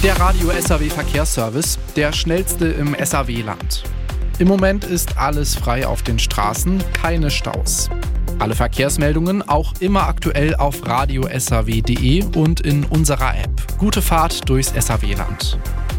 Der Radio SAW Verkehrsservice, der schnellste im SAW-Land. Im Moment ist alles frei auf den Straßen, keine Staus. Alle Verkehrsmeldungen auch immer aktuell auf radiosaw.de und in unserer App. Gute Fahrt durchs SAW-Land.